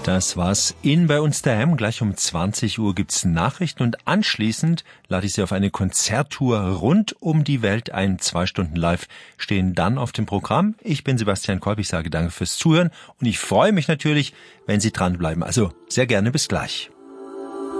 Das war's in bei uns daheim. Gleich um 20 Uhr gibt's Nachrichten und anschließend lade ich Sie auf eine Konzerttour rund um die Welt ein. 2 Stunden live stehen dann auf dem Programm. Ich bin Sebastian Kolb, ich sage danke fürs Zuhören und ich freue mich natürlich, wenn Sie dranbleiben. Also sehr gerne, bis gleich.